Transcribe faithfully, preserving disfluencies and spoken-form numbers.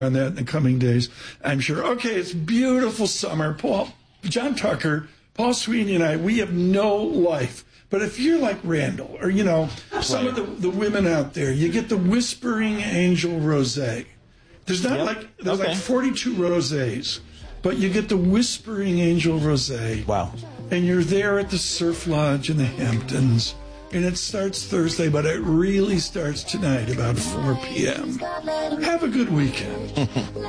on that in the coming days, I'm sure. Okay, it's beautiful summer. Paul, John Tucker, Paul Sweeney, and I, we have no life. But if you're like Randall, or, you know, some of the, the women out there, you get the Whispering Angel Rosé. There's not yep. like, there's okay. like forty-two rosés, but you get the Whispering Angel Rosé. Wow. And you're there at the Surf Lodge in the Hamptons. And it starts Thursday, but it really starts tonight about four p.m. Have a good weekend.